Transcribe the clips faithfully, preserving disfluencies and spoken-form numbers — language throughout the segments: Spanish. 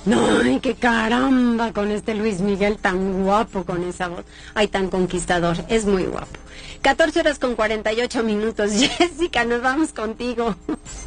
No, ay, qué caramba con este Luis Miguel tan guapo con esa voz. Ay, tan conquistador, es muy guapo. catorce horas con cuarenta y ocho minutos. Jessica, nos vamos contigo.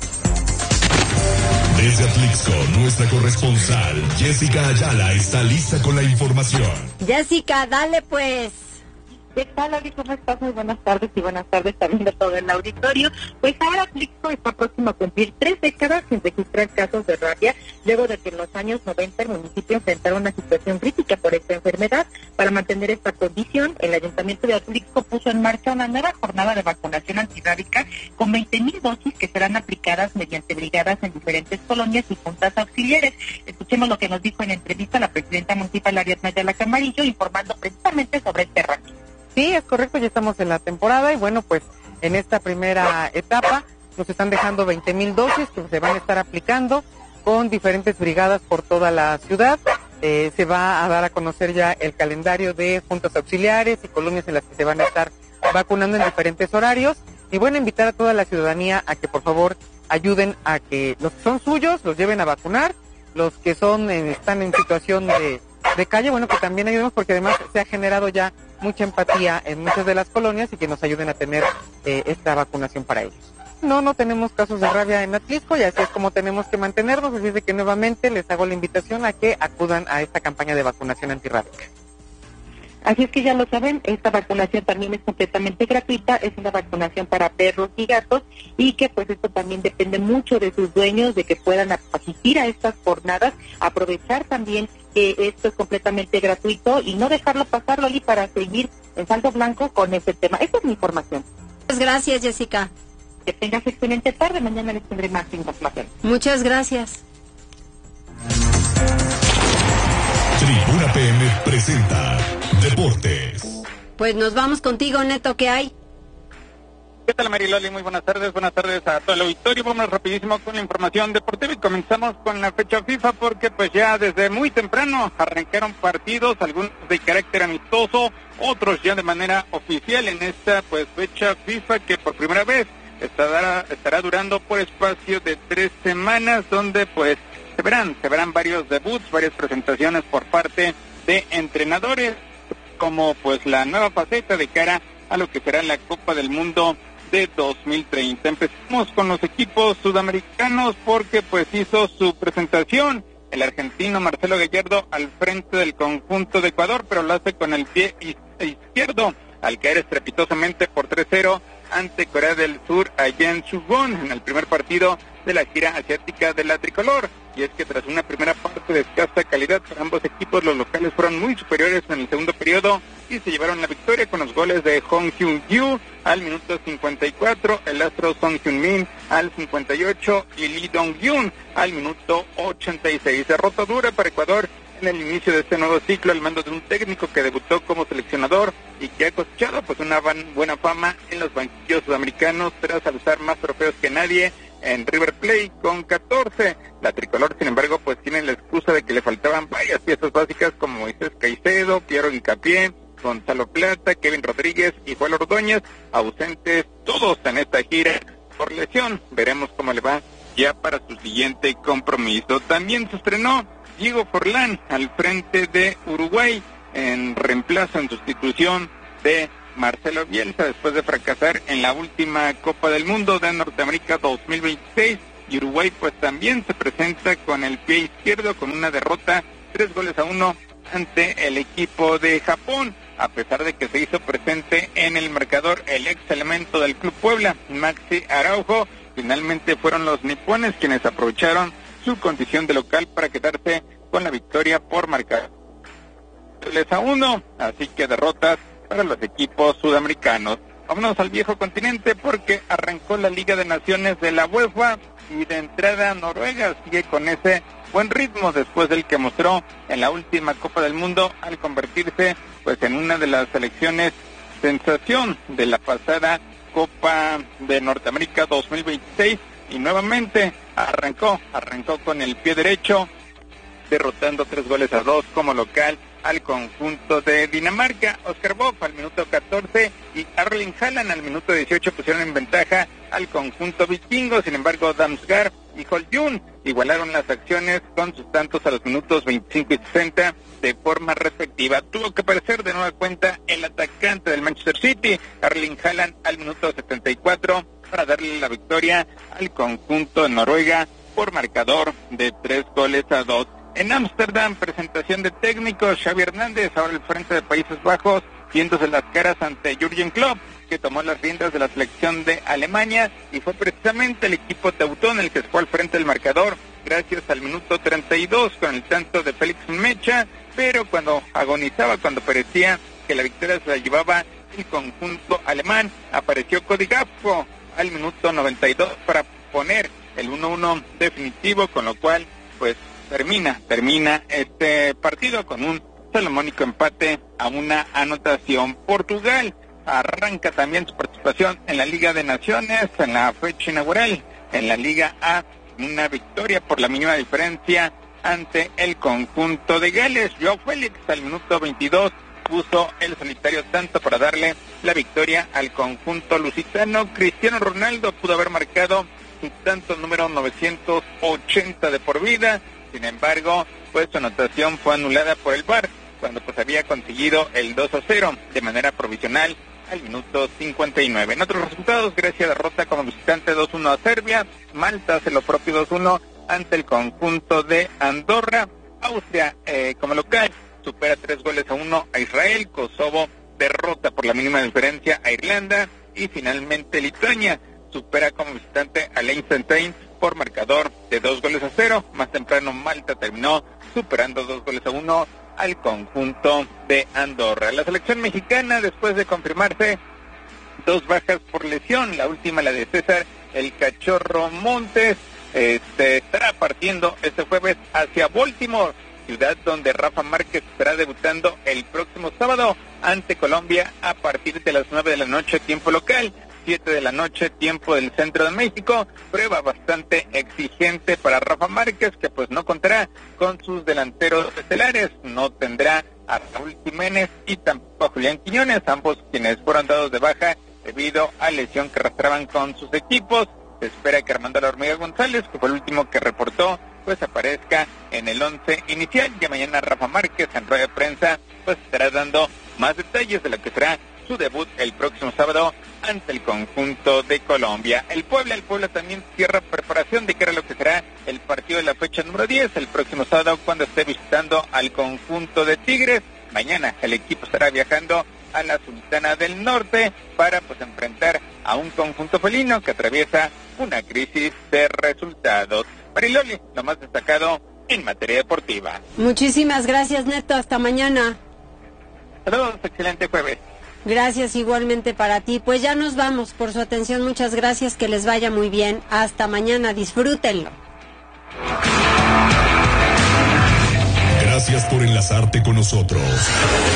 Desde Atlixco, nuestra corresponsal Jessica Ayala está lista con la información. Jessica, dale pues. ¿Qué tal, Auri? ¿Cómo estás? Muy buenas tardes y buenas tardes también a todo el auditorio. Pues ahora Atlixco está próximo a cumplir tres décadas sin registrar casos de rabia, luego de que en los años noventa el municipio enfrentara una situación crítica por esta enfermedad. Para mantener esta condición, el Ayuntamiento de Atlixco puso en marcha una nueva jornada de vacunación antirrábica con veinte mil dosis que serán aplicadas mediante brigadas en diferentes colonias y juntas auxiliares. Escuchemos lo que nos dijo en entrevista la presidenta municipal Ariadna Ayala Camarillo, informando precisamente sobre este ranking. Sí, es correcto, ya estamos en la temporada y bueno, pues en esta primera etapa nos están dejando veinte mil dosis que se van a estar aplicando con diferentes brigadas por toda la ciudad. Eh, se va a dar a conocer ya el calendario de juntas auxiliares y colonias en las que se van a estar vacunando en diferentes horarios. Y bueno, invitar a toda la ciudadanía a que por favor ayuden a que los que son suyos los lleven a vacunar, los que son eh, están en situación de, de calle, bueno, que también ayudemos porque además se ha generado ya mucha empatía en muchas de las colonias y que nos ayuden a tener eh, esta vacunación para ellos. No, no tenemos casos de rabia en Atlixco y así es como tenemos que mantenernos, así es de que nuevamente les hago la invitación a que acudan a esta campaña de vacunación antirrábica. Así es que ya lo saben, esta vacunación también es completamente gratuita, es una vacunación para perros y gatos y que pues esto también depende mucho de sus dueños, de que puedan asistir a estas jornadas, aprovechar también que esto es completamente gratuito y no dejarlo pasar, Loli, para seguir en saldo blanco con este tema. Esa es mi información. Muchas gracias, Jessica. Que tengas excelente tarde, mañana les tendré más información. Muchas gracias. Tribuna P M presenta Deportes. Pues nos vamos contigo, Neto, ¿qué hay? ¿Qué tal, Mariloli? Muy buenas tardes, buenas tardes a todo el auditorio. Vamos rapidísimo con la información deportiva y comenzamos con la fecha FIFA porque pues ya desde muy temprano arrancaron partidos, algunos de carácter amistoso, otros ya de manera oficial en esta pues fecha FIFA que por primera vez estará, estará durando por espacio de tres semanas donde pues se verán, se verán varios debuts, varias presentaciones por parte de entrenadores como pues la nueva faceta de cara a lo que será la Copa del Mundo de dos mil treinta. Empezamos con los equipos sudamericanos porque pues hizo su presentación el argentino Marcelo Gallardo al frente del conjunto de Ecuador, pero lo hace con el pie izquierdo al caer estrepitosamente por tres cero ante Corea del Sur allá en Suwon en el primer partido de la gira asiática de la tricolor. Y es que tras una primera parte de escasa calidad para ambos equipos, los locales fueron muy superiores en el segundo periodo y se llevaron la victoria con los goles de Hong Hyun-gyu al minuto cincuenta y cuatro, el astro Son Heung-min al cincuenta y ocho y Lee Dong-gyun al minuto ochenta y seis. Derrota dura para Ecuador en el inicio de este nuevo ciclo al mando de un técnico que debutó como seleccionador y que ha cosechado pues una van, buena fama en los banquillos sudamericanos tras alzar más trofeos que nadie en River Plate con catorce. La tricolor, sin embargo, pues tiene la excusa de que le faltaban varias piezas básicas como Moisés Caicedo, Piero Hincapié, Gonzalo Plata, Kevin Rodríguez y Juan Ordóñez, ausentes todos en esta gira por lesión. Veremos cómo le va ya para su siguiente compromiso. También se estrenó Diego Forlán al frente de Uruguay en reemplazo, en sustitución de Marcelo Bielsa después de fracasar en la última Copa del Mundo de Norteamérica dos mil veintiséis. Y Uruguay pues también se presenta con el pie izquierdo con una derrota, tres goles a uno ante el equipo de Japón, a pesar de que se hizo presente en el marcador el ex elemento del Club Puebla, Maxi Araujo. Finalmente fueron los nipones quienes aprovecharon su condición de local para quedarse con la victoria por marcar tres a uno, así que derrotas para los equipos sudamericanos. Vámonos al viejo continente porque arrancó la Liga de Naciones de la UEFA y de entrada Noruega sigue con ese buen ritmo después del que mostró en la última Copa del Mundo al convertirse pues en una de las selecciones sensación de la pasada Copa de Norteamérica dos mil veintiséis y nuevamente arrancó, arrancó con el pie derecho derrotando tres goles a dos como local al conjunto de Dinamarca. Oscar Boff al minuto catorce y Erling Haaland al minuto dieciocho pusieron en ventaja al conjunto vikingo. Sin embargo, Damsgaard y Holjun igualaron las acciones con sus tantos a los minutos veinticinco y sesenta de forma respectiva. Tuvo que aparecer de nueva cuenta el atacante del Manchester City, Erling Haaland, al minuto setenta y cuatro para darle la victoria al conjunto de Noruega por marcador de tres goles a dos. En Ámsterdam, presentación de técnico Xavi Hernández, ahora al frente de Países Bajos, viéndose las caras ante Jürgen Klopp, que tomó las riendas de la selección de Alemania, y fue precisamente el equipo teutón el que se fue al frente del marcador, gracias al minuto treinta y dos con el tanto de Félix Mecha, pero cuando agonizaba, cuando parecía que la victoria se la llevaba el conjunto alemán, apareció Cody Gakpo al minuto noventa y dos para poner el uno uno definitivo, con lo cual, pues, termina, termina este partido con un salomónico empate a una anotación. Portugal arranca también su participación en la Liga de Naciones, en la fecha inaugural, en la Liga A, una victoria por la mínima diferencia ante el conjunto de Gales. Joao Félix al minuto veintidós puso el solitario tanto para darle la victoria al conjunto lusitano. Cristiano Ronaldo pudo haber marcado su tanto número novecientos ochenta de por vida, sin embargo, pues su anotación fue anulada por el V A R, cuando pues había conseguido el dos a cero de manera provisional al minuto cincuenta y nueve. En otros resultados, Grecia derrota como visitante dos uno a Serbia, Malta hace lo propio dos uno ante el conjunto de Andorra, Austria eh, como local supera tres goles a uno a Israel, Kosovo derrota por la mínima diferencia a Irlanda, y finalmente Lituania supera como visitante a Liechtenstein por marcador de dos goles a cero. Más temprano Malta terminó superando dos goles a uno al conjunto de Andorra. La selección mexicana, después de confirmarse dos bajas por lesión, la última la de César el Cachorro Montes, este, estará partiendo este jueves hacia Baltimore, ciudad donde Rafa Márquez estará debutando el próximo sábado ante Colombia a partir de las nueve de la noche tiempo local, siete de la noche tiempo del centro de México. Prueba bastante exigente para Rafa Márquez, que pues no contará con sus delanteros estelares, no tendrá a Raúl Jiménez y tampoco a Julián Quiñones, ambos quienes fueron dados de baja debido a lesión que arrastraban con sus equipos. Se espera que Armando La Hormiga González, que fue el último que reportó, pues aparezca en el once inicial. Ya mañana Rafa Márquez en rueda de prensa pues estará dando más detalles de lo que será su debut el próximo sábado ante el conjunto de Colombia. El Puebla, el Puebla también cierra preparación de cara a lo que será el partido de la fecha número diez, el próximo sábado, cuando esté visitando al conjunto de Tigres. Mañana el equipo estará viajando a la Sultana del Norte para pues enfrentar a un conjunto felino que atraviesa una crisis de resultados. Mariloli, lo más destacado en materia deportiva. Muchísimas gracias, Neto. Hasta mañana. Saludos, excelente jueves. Gracias igualmente para ti. Pues ya nos vamos. Por su atención, muchas gracias. Que les vaya muy bien. Hasta mañana. Disfrútenlo. Gracias por enlazarte con nosotros.